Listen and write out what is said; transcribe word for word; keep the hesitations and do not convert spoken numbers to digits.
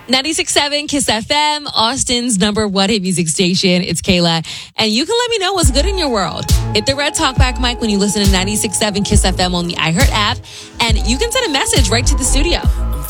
ninety-six point seven Kiss F M, Austin's number one hit music station. It's Kayla. And you can let me know what's good in your world. Hit the red talkback mic when you listen to ninety-six point seven Kiss F M on the iHeart app. And you can send a message right to the studio.